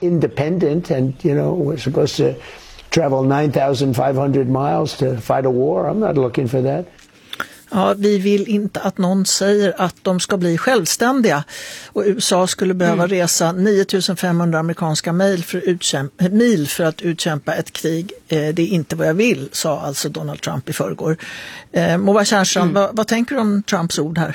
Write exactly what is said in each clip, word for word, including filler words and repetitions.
independent and, you know, we're supposed to travel nine thousand five hundred miles to fight a war. I'm not looking for that. Ja, vi vill inte att någon säger att de ska bli självständiga och U S A skulle behöva mm. resa nio tusen fem hundra amerikanska mil för, utkämpa, mil för att utkämpa ett krig. Eh, det är inte vad jag vill, sa alltså Donald Trump i förrgår. Eh, Moa Kärnstrand, mm. vad, vad tänker du om Trumps ord här?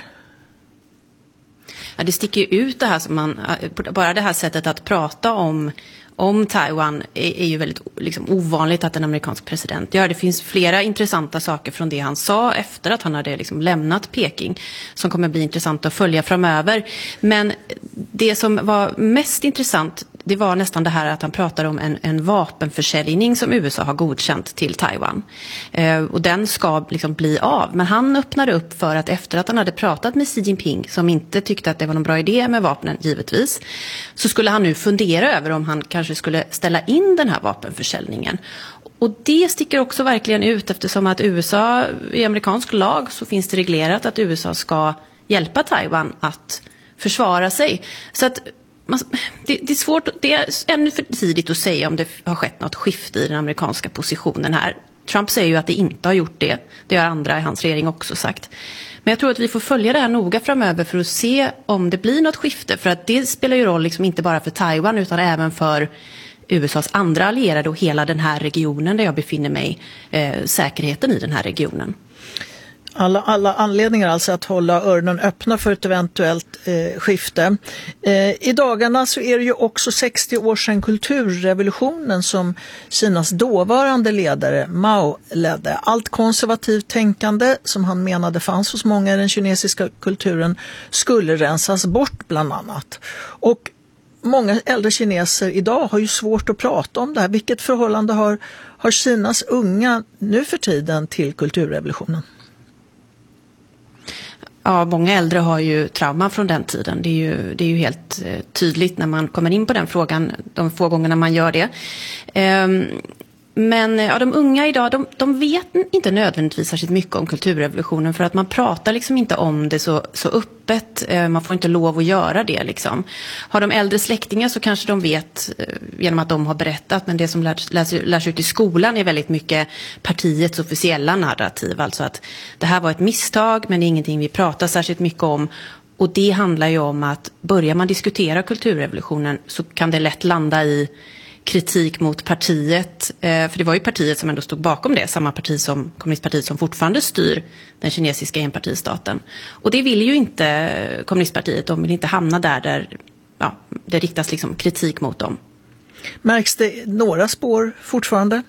Ja, det sticker ju ut det här som man, bara det här sättet att prata om om Taiwan är, är ju väldigt liksom, ovanligt att en amerikansk president gör. Det finns flera intressanta saker från det han sa efter att han hade liksom, lämnat Peking som kommer bli intressant att följa framöver. Men det som var mest intressant, det var nästan det här att han pratar om en, en vapenförsäljning som U S A har godkänt till Taiwan. Eh, och den ska liksom bli av. Men han öppnade upp för att efter att han hade pratat med Xi Jinping, som inte tyckte att det var någon bra idé med vapnen givetvis, så skulle han nu fundera över om han kanske skulle ställa in den här vapenförsäljningen. Och det sticker också verkligen ut eftersom att U S A, i amerikansk lag så finns det reglerat att U S A ska hjälpa Taiwan att försvara sig. Så att Man, det, det är svårt, det är ännu för tidigt att säga om det har skett något skifte i den amerikanska positionen här. Trump säger ju att det inte har gjort det. Det har andra i hans regering också sagt. Men jag tror att vi får följa det här noga framöver för att se om det blir något skifte. För att det spelar ju roll liksom inte bara för Taiwan utan även för U S As andra allierade och hela den här regionen där jag befinner mig, eh, säkerheten i den här regionen. Alla, alla anledningar alltså att hålla öronen öppna för ett eventuellt eh, skifte. Eh, I dagarna så är det ju också sextio år sedan kulturrevolutionen som Kinas dåvarande ledare Mao ledde. Allt konservativt tänkande som han menade fanns hos många i den kinesiska kulturen skulle rensas bort bland annat. Och många äldre kineser idag har ju svårt att prata om det här. Vilket förhållande har, har Kinas unga nu för tiden till kulturrevolutionen? Ja, många äldre har ju trauma från den tiden. Det är ju, det är ju helt eh, tydligt när man kommer in på den frågan, de få gångerna man gör det. Ehm, men ja, de unga idag, de, de vet inte nödvändigtvis särskilt mycket om kulturrevolutionen för att man pratar liksom inte om det så, så öppet. Ehm, man får inte lov att göra det liksom. Har de äldre släktingar så kanske de vet eh, genom att de har berättat, men det som lärs, lärs, lärs ut i skolan är väldigt mycket partiets officiella narrativ. Alltså att det här var ett misstag men det är ingenting vi pratar särskilt mycket om. Och det handlar ju om att börjar man diskutera kulturrevolutionen så kan det lätt landa i kritik mot partiet, eh, för det var ju partiet som ändå stod bakom det, samma parti som kommunistpartiet som fortfarande styr den kinesiska enpartistaten. Och det vill ju inte kommunistpartiet, de vill inte hamna där där ja, det riktas liksom kritik mot dem. Märks det några spår fortfarande?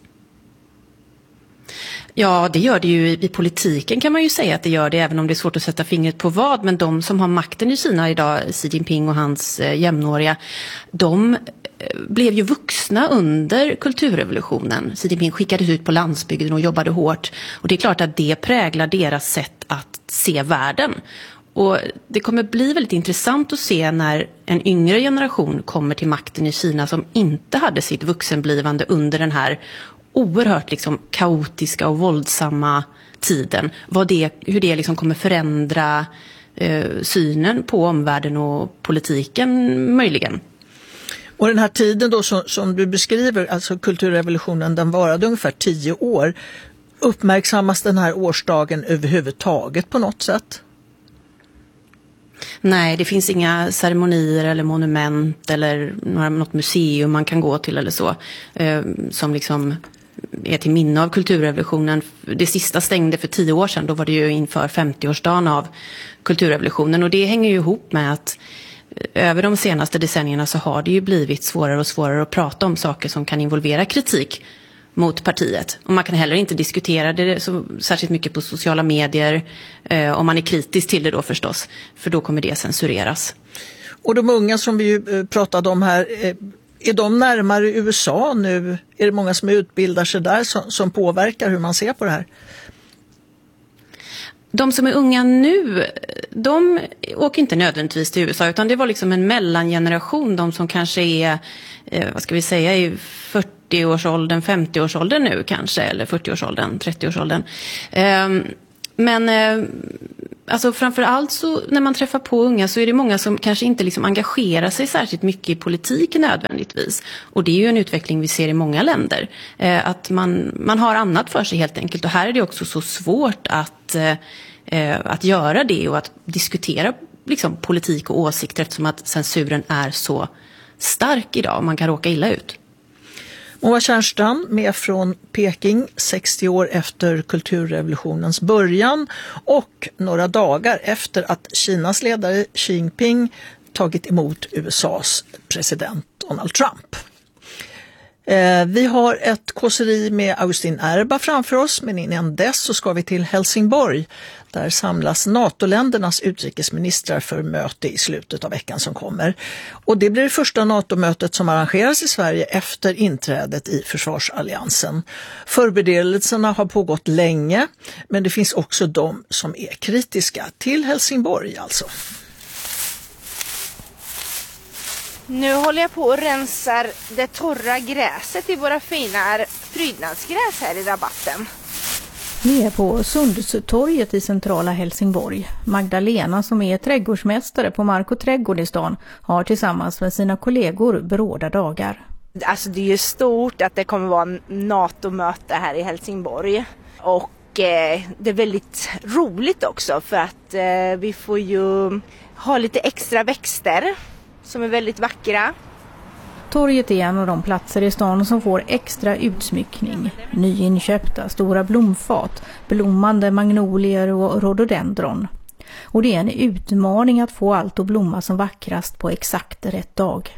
Ja, det gör det ju i politiken kan man ju säga att det gör det, även om det är svårt att sätta fingret på vad. Men de som har makten i Kina idag, Xi Jinping och hans eh, jämnåriga, de blev ju vuxna under kulturrevolutionen. Xi Jinping skickades ut på landsbygden och jobbade hårt. Och det är klart att det präglar deras sätt att se världen. Och det kommer bli väldigt intressant att se när en yngre generation kommer till makten i Kina som inte hade sitt vuxenblivande under den här oerhört liksom kaotiska och våldsamma tiden. Vad det, hur det liksom kommer förändra eh, synen på omvärlden och politiken möjligen. Och den här tiden då som, som du beskriver, alltså kulturrevolutionen, den varade ungefär tio år. Uppmärksammas den här årsdagen överhuvudtaget på något sätt? Nej, det finns inga ceremonier eller monument eller några, något museum man kan gå till eller så eh, som liksom är till minne av kulturrevolutionen. Det sista stängde för tio år sedan, då var det ju inför femtioårsdagen av kulturrevolutionen, och det hänger ju ihop med att över de senaste decennierna så har det ju blivit svårare och svårare att prata om saker som kan involvera kritik mot partiet. Och man kan heller inte diskutera det så särskilt mycket på sociala medier, eh, om man är kritisk till det då förstås, för då kommer det censureras. Och de unga som vi ju pratade om här, är de närmare U S A nu? Är det många som utbildar sig där som, som påverkar hur man ser på det här? De som är unga nu, de åker inte nödvändigtvis till U S A, utan det var liksom en mellangeneration, de som kanske är, eh, vad ska vi säga, i fyrtioårsåldern, femtioårsåldern nu kanske, eller fyrtioårsåldern, trettioårsåldern. Eh, Men eh, alltså framförallt så när man träffar på unga så är det många som kanske inte liksom engagerar sig särskilt mycket i politik nödvändigtvis. Och det är ju en utveckling vi ser i många länder. Eh, att man, man har annat för sig helt enkelt. Och här är det också så svårt att, eh, att göra det och att diskutera liksom, politik och åsikter eftersom att censuren är så stark idag och man kan råka illa ut. Moa Tjärnstrand med från Peking, sextio år efter kulturrevolutionens början och några dagar efter att Kinas ledare Xi Jinping tagit emot U S A:s president Donald Trump. Eh, vi har ett kåseri med Augustin Erba framför oss, men innan dess så ska vi till Helsingborg. Där samlas NATO-ländernas utrikesministrar för möte i slutet av veckan som kommer. Och det blir det första NATO-mötet som arrangeras i Sverige efter inträdet i försvarsalliansen. Förberedelserna har pågått länge, men det finns också de som är kritiska till Helsingborg alltså. Nu håller jag på och rensar det torra gräset i våra fina prydnadsgräs här i rabatten. Vi är på Sundstorget i centrala Helsingborg. Magdalena som är trädgårdsmästare på Mark och trädgård i stan har tillsammans med sina kollegor bråda dagar. Alltså det är ju stort att det kommer vara NATO-möte här i Helsingborg. Och eh, det är väldigt roligt också för att eh, vi får ju ha lite extra växter som är väldigt vackra. Torget är en av de platser i stan som får extra utsmyckning. Nyinköpta stora blomfat, blommande magnolier och rhododendron. Och det är en utmaning att få allt att blomma som vackrast på exakt rätt dag.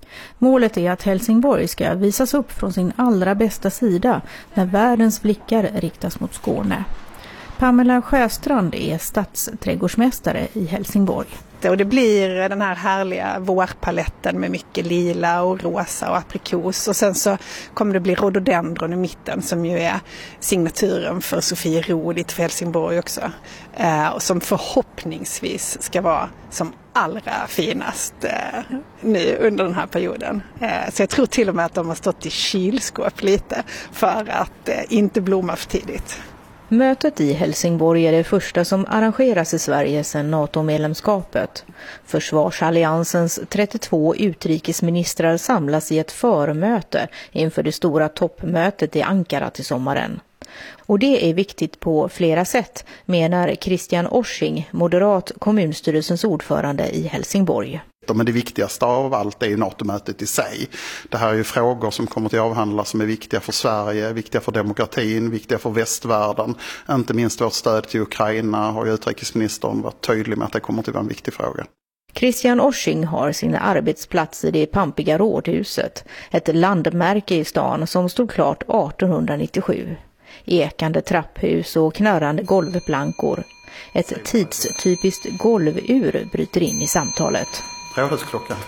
Målet är att Helsingborg ska visas upp från sin allra bästa sida när världens blickar riktas mot Skåne. Pamela Sjöstrand är stadsträdgårdsmästare i Helsingborg. Och det blir den här härliga vårpaletten med mycket lila och rosa och aprikos. Och sen så kommer det bli rhododendron i mitten som ju är signaturen för Sofiero för Helsingborg också. Eh, och som förhoppningsvis ska vara som allra finast eh, nu under den här perioden. Eh, så jag tror till och med att de har stått i kylskåp lite för att eh, inte blomma för tidigt. Mötet i Helsingborg är det första som arrangeras i Sverige sedan NATO-medlemskapet. Försvarsalliansens trettiotvå utrikesministrar samlas i ett förmöte inför det stora toppmötet i Ankara till sommaren. Och det är viktigt på flera sätt, menar Christian Osching, moderat kommunstyrelsens ordförande i Helsingborg. Men det viktigaste av allt är ju NATO-mötet i sig. Det här är ju frågor som kommer till att avhandlas som är viktiga för Sverige, viktiga för demokratin, viktiga för västvärlden. Inte minst vårt stöd till Ukraina har ju utrikesministern varit tydlig med att det kommer till att vara en viktig fråga. Christian Osching har sin arbetsplats i det pampiga rådhuset, ett landmärke i stan som stod klart artonhundranittiosju. Ekande trapphus och knarrande golvplankor. Ett tidstypiskt golvur bryter in i samtalet. Rådhusklockan.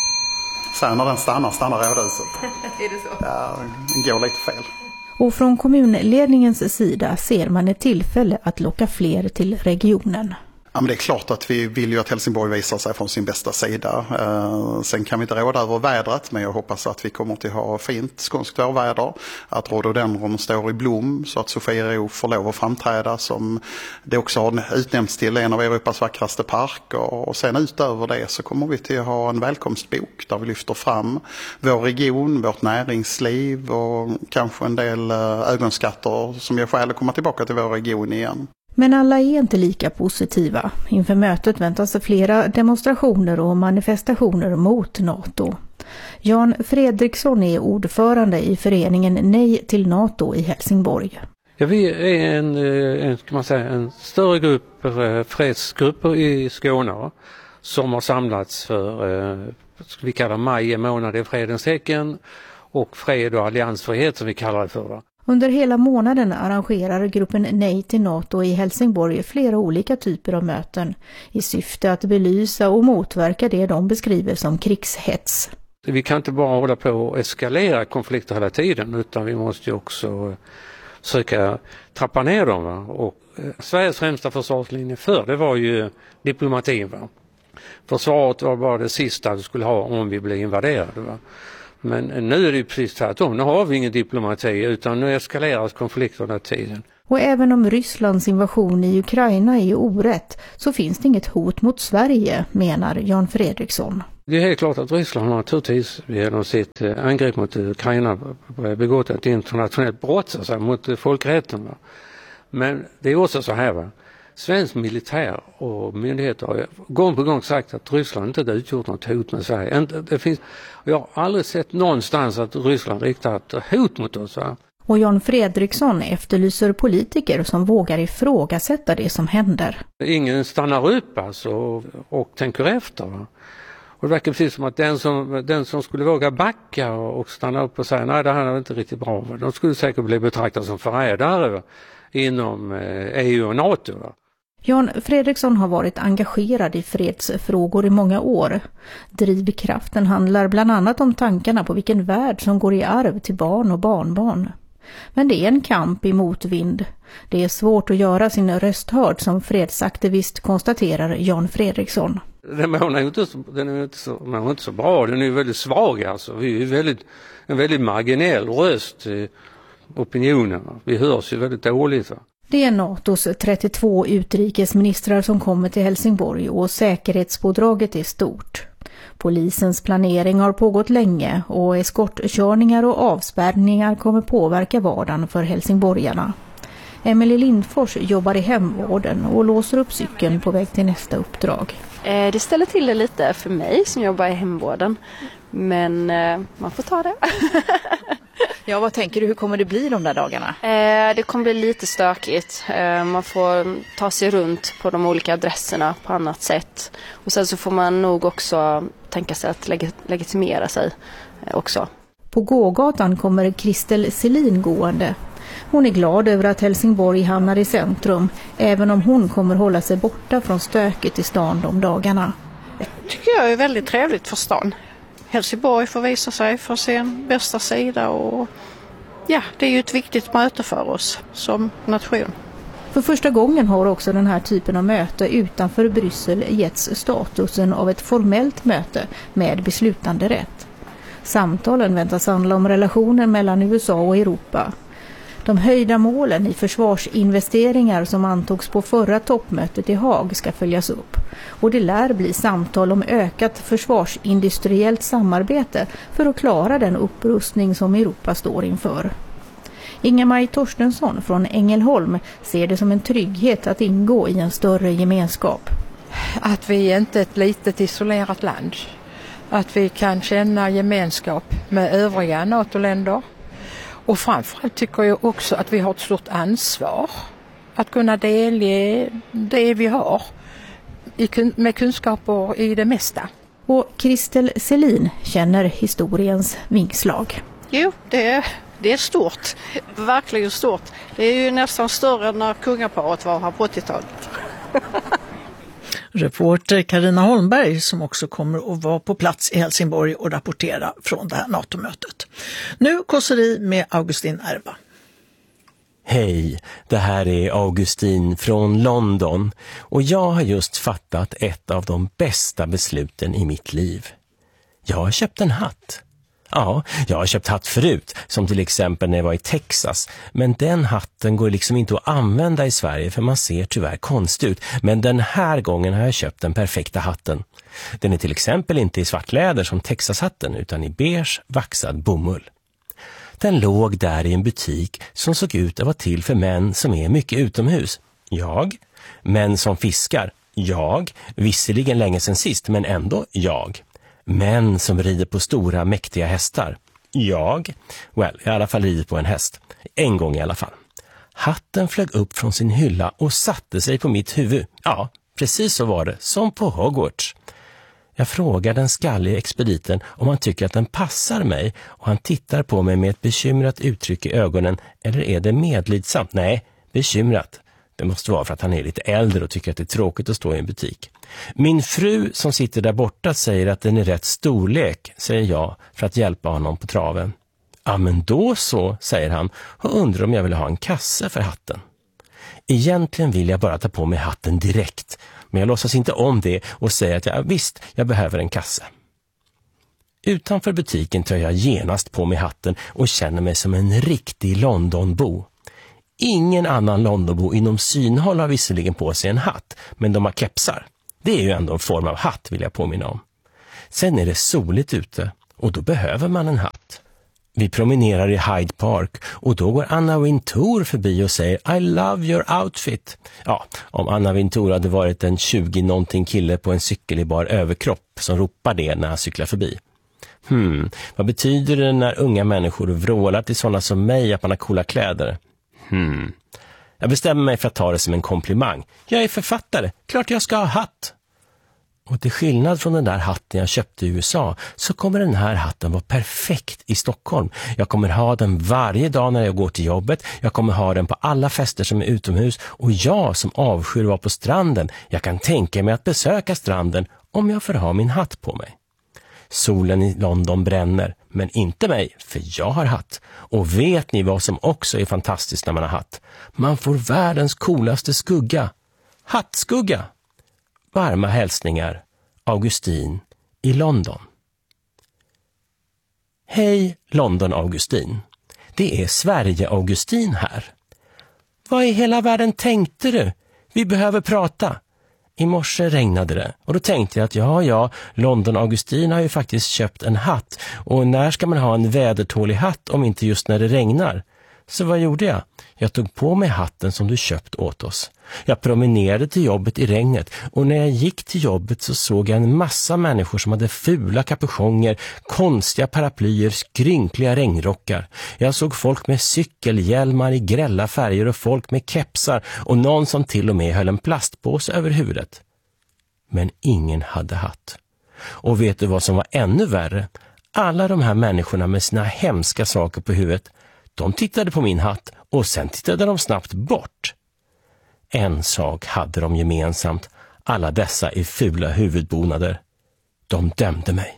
Sen när den stannar, stannar rådhuset. Är det så? Ja, den går lite fel. Och från kommunledningens sida ser man ett tillfälle att locka fler till regionen. Ja, men det är klart att vi vill ju att Helsingborg visar sig från sin bästa sida. Eh, sen kan vi inte råda över vädret, men jag hoppas att vi kommer till ha fint skånskt vårväder. Att rhododendron står i blom så att Sofiero får lov att framträda som det också har utnämnts till en av Europas vackraste parker. Och sen utöver det så kommer vi till att ha en välkomstbok där vi lyfter fram vår region, vårt näringsliv och kanske en del ögonskatter som ger skäl att komma tillbaka till vår region igen. Men alla är inte lika positiva. Inför mötet väntas det flera demonstrationer och manifestationer mot NATO. Jan Fredriksson är ordförande i föreningen Nej till NATO i Helsingborg. Ja, vi är en, en, kan man säga, en större grupp fredsgrupper i Skåne som har samlats för, vi kallar maj månad i fredens tecken och fred och alliansfrihet som vi kallar det för. Under hela månaden arrangerar gruppen Nej till NATO i Helsingborg flera olika typer av möten i syfte att belysa och motverka det de beskriver som krigshets. Vi kan inte bara hålla på och eskalera konflikter hela tiden utan vi måste ju också söka trappa ner dem. Va? Och Sveriges främsta försvarslinje för det var ju diplomatin. Va? Försvaret var bara det sista vi skulle ha om vi blev invaderade. Va? Men nu är det ju precis tvärtom. Nu har vi ingen diplomati utan nu eskaleras konflikterna tiden. Och även om Rysslands invasion i Ukraina är orätt så finns det inget hot mot Sverige, menar Jan Fredriksson. Det är helt klart att Ryssland har naturligtvis genom sitt angrepp mot Ukraina begått ett internationellt brott alltså, mot folkrätten. Va? Men det är också så här, va? Svensk militär och myndigheter har gång på gång sagt att Ryssland inte har utgjort något hot mot Sverige. Det finns, jag har aldrig sett någonstans att Ryssland riktar ett hot mot oss. Va? Och Jan Fredriksson efterlyser politiker som vågar ifrågasätta det som händer. Ingen stannar upp alltså och, och tänker efter. Va? Och det verkar precis som att den som, den som skulle våga backa och, och stanna upp och säga nej det här är inte riktigt bra. Va? De skulle säkert bli betraktade som förrädare inom E U och NATO. Va? Jan Fredriksson har varit engagerad i fredsfrågor i många år. Drivkraften handlar bland annat om tankarna på vilken värld som går i arv till barn och barnbarn. Men det är en kamp i motvind. Det är svårt att göra sin röst hörd som fredsaktivist, konstaterar Jan Fredriksson. Den är inte så, den är inte så, den är inte så bra, den är väldigt svag alltså. Vi är väldigt, en väldigt marginell röst i opinionen. Vi hörs ju väldigt dåligt. Va? Det är NATOs trettiotvå utrikesministrar som kommer till Helsingborg och säkerhetspådraget är stort. Polisens planering har pågått länge och eskortkörningar och avspärrningar kommer påverka vardagen för helsingborgarna. Emelie Lindfors jobbar i hemvården och låser upp cykeln på väg till nästa uppdrag. Det ställer till det lite för mig som jobbar i hemvården, men man får ta det. Ja, vad tänker du? Hur kommer det bli de där dagarna? Eh, det kommer bli lite stökigt. Eh, man får ta sig runt på de olika adresserna på annat sätt. Och sen så får man nog också tänka sig att leg- legitimera sig eh, också. På gågatan kommer Kristel Selin gående. Hon är glad över att Helsingborg hamnar i centrum, även om hon kommer hålla sig borta från stöket i stan de dagarna. Det tycker jag är väldigt trevligt för stan. Helsingborg får visa sig för sin bästa sida och ja, det är ju ett viktigt möte för oss som nation. För första gången har också den här typen av möte utanför Bryssel getts statusen av ett formellt möte med beslutande rätt. Samtalen väntas handla om relationen mellan U S A och Europa. De höjda målen i försvarsinvesteringar som antogs på förra toppmötet i Haag ska följas upp. Och det lär bli samtal om ökat försvarsindustriellt samarbete för att klara den upprustning som Europa står inför. Inga-Maj Torstensson från Ängelholm ser det som en trygghet att ingå i en större gemenskap. Att vi inte är ett litet isolerat land. Att vi kan känna gemenskap med övriga NATO-länder. Och framförallt tycker jag också att vi har ett stort ansvar att kunna delge det vi har med kunskaper i det mesta. Och Kristel Selin känner historiens vingslag. Jo, det är, det är stort. Verkligen stort. Det är ju nästan större än när kungaparet var här på åttiotalet. Reporter Carina Holmberg som också kommer att vara på plats i Helsingborg och rapportera från det här NATO-mötet. Nu kåseri med Augustin Erva. Hej, det här är Augustin från London och jag har just fattat ett av de bästa besluten i mitt liv. Jag har köpt en hatt. Ja, jag har köpt hatt förut, som till exempel när jag var i Texas. Men den hatten går liksom inte att använda i Sverige för man ser tyvärr konstigt ut. Men den här gången har jag köpt den perfekta hatten. Den är till exempel inte i svart läder som Texas-hatten utan i beige vaxad bomull. Den låg där i en butik som såg ut att vara till för män som är mycket utomhus. Jag. Män som fiskar. Jag. Visserligen länge sedan sist men ändå jag. Män som rider på stora mäktiga hästar. Jag, well, i alla fall rider på en häst. En gång i alla fall. Hatten flög upp från sin hylla och satte sig på mitt huvud. Ja, precis så var det, som på Hogwarts. Jag frågar den skalliga expediten om han tycker att den passar mig och han tittar på mig med ett bekymrat uttryck i ögonen. Eller är det medlidsamt? Nej, bekymrat. Det måste vara för att han är lite äldre och tycker att det är tråkigt att stå i en butik. Min fru som sitter där borta säger att den är rätt storlek, säger jag för att hjälpa honom på traven. Ja men då så, säger han och undrar om jag vill ha en kasse för hatten. Egentligen vill jag bara ta på mig hatten direkt, men jag låtsas inte om det och säger att jag, visst, jag behöver en kasse. Utanför butiken tar jag genast på mig hatten och känner mig som en riktig Londonbo. Ingen annan Londonbo inom synhåll har visserligen på sig en hatt, men de har kepsar. Det är ju ändå en form av hatt, vill jag påminna om. Sen är det soligt ute och då behöver man en hatt. Vi promenerar i Hyde Park och då går Anna Wintour förbi och säger I love your outfit. Ja, om Anna Wintour hade varit en tjugo-någonting kille på en cykel i bar överkropp som ropar det när han cyklar förbi. Hmm, vad betyder det när unga människor vrålar till sådana som mig att man har coola kläder? Hmm, jag bestämmer mig för att ta det som en komplimang. Jag är författare, klart jag ska ha hatt. Och till skillnad från den där hatten jag köpte i U S A så kommer den här hatten vara perfekt i Stockholm. Jag kommer ha den varje dag när jag går till jobbet. Jag kommer ha den på alla fester som är utomhus. Och jag som avskyr att vara på stranden, jag kan tänka mig att besöka stranden om jag får ha min hatt på mig. Solen i London bränner, men inte mig, för jag har hatt. Och vet ni vad som också är fantastiskt när man har hatt? Man får världens coolaste skugga. Hattskugga! Varma hälsningar, Augustin i London. Hej London Augustin. Det är Sverige Augustin här. Vad i hela världen tänkte du? Vi behöver prata. I morse regnade det och då tänkte jag att ja, ja, London Augustin har ju faktiskt köpt en hatt. Och när ska man ha en vädertålig hatt om inte just när det regnar? Så vad gjorde jag? Jag tog på mig hatten som du köpt åt oss. Jag promenerade till jobbet i regnet och när jag gick till jobbet så såg jag en massa människor som hade fula kapuchonger, konstiga paraplyer, skrynkliga regnrockar. Jag såg folk med cykelhjälmar i grälla färger och folk med kepsar och någon som till och med höll en plastpåse över huvudet. Men ingen hade hatt. Och vet du vad som var ännu värre? Alla de här människorna med sina hemska saker på huvudet, de tittade på min hatt och sen tittade de snabbt bort. En sak hade de gemensamt, alla dessa i fula huvudbonader. De dömde mig.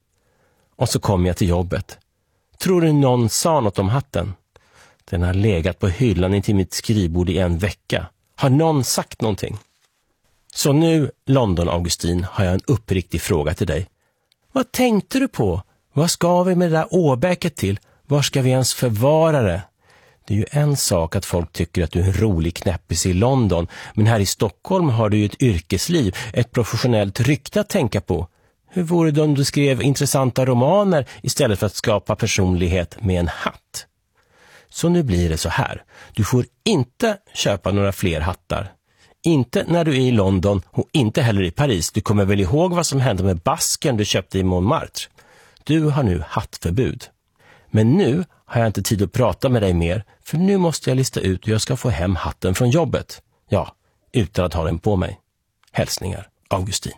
Och så kom jag till jobbet. Tror du någon sa något om hatten? Den har legat på hyllan intill mitt skrivbord i en vecka. Har någon sagt någonting? Så nu, London Augustin, har jag en uppriktig fråga till dig. Vad tänkte du på? Vad ska vi med det där åbäket till? Var ska vi ens förvara det? Det är ju en sak att folk tycker att du är en rolig knäppis i London. Men här i Stockholm har du ju ett yrkesliv, ett professionellt rykte att tänka på. Hur vore det om du skrev intressanta romaner istället för att skapa personlighet med en hatt? Så nu blir det så här. Du får inte köpa några fler hattar. Inte när du är i London och inte heller i Paris. Du kommer väl ihåg vad som hände med basken du köpte i Montmartre. Du har nu hattförbud. Men nu har jag inte tid att prata med dig mer, för nu måste jag lista ut hur jag ska få hem hatten från jobbet. Ja, utan att ha den på mig. Hälsningar, Augustin.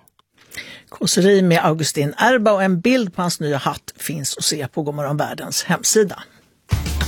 Kåseri med Augustin Erba och en bild på hans nya hatt finns att se på Godmorgon Världens hemsida.